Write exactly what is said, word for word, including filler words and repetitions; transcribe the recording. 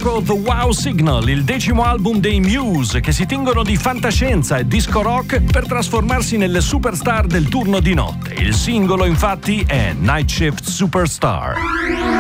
poco The Wow Signal, il decimo album dei Muse, che si tingono di fantascienza e disco rock per trasformarsi nelle superstar del turno di notte. Il singolo infatti è Night Shift Superstar.